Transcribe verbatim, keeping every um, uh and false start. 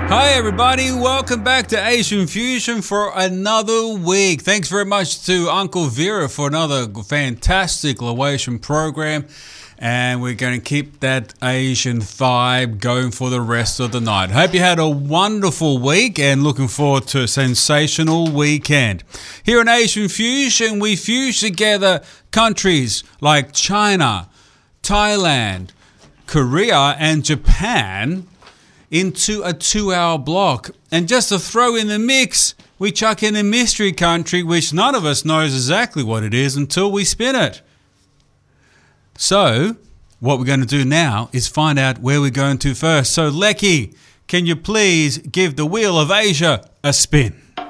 Hi everybody, welcome back to Asian Fusion for another week. Thanks very much to Uncle Vera for another fantastic Laotian program. And we're going to keep that Asian vibe going for the rest of the night. Hope you had a wonderful week and looking forward to a sensational weekend. Here in Asian Fusion, we fuse together countries like China, Thailand, Korea and Japan into a two-hour block. And just to throw in the mix, we chuck in a mystery country which none of us knows exactly what it is until we spin it. So, what we're going to do now is find out where we're going to first. So, Lecky, can you please give the Wheel of Asia a spin?